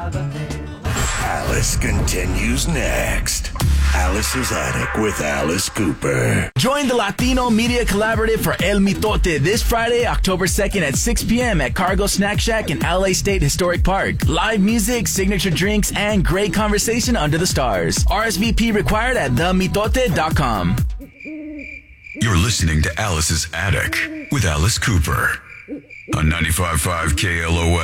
Alice continues next. Alice's Attic with Alice Cooper. Join the Latino Media Collaborative for El Mitote this Friday, October 2nd at 6 p.m. at Cargo Snack Shack in LA State Historic Park. Live music, signature drinks, and great conversation under the stars. RSVP required at themitote.com. You're listening to Alice's Attic with Alice Cooper on 95.5 KLOS.